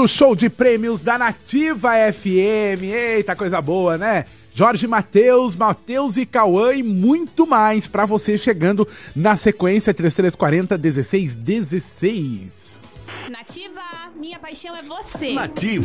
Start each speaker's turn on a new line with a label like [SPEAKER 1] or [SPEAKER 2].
[SPEAKER 1] pro show de prêmios da Nativa FM. Eita, coisa boa, né? Jorge Mateus e Cauã e muito mais pra você chegando na sequência 3340-1616.
[SPEAKER 2] Nativa, minha paixão é você.
[SPEAKER 3] Nativa.